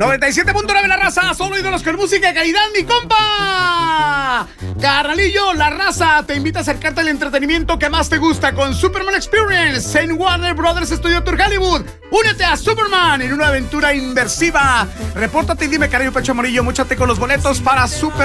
97.9 La Raza, solo ídolos con música de calidad, mi compa. Carnalillo, La Raza te invita a acercarte al entretenimiento que más te gusta con Superman Experience en Warner Brothers Studio Tour Hollywood. Únete a Superman en una aventura inmersiva. Repórtate y dime, cariño pecho amarillo, móchate con los boletos para Super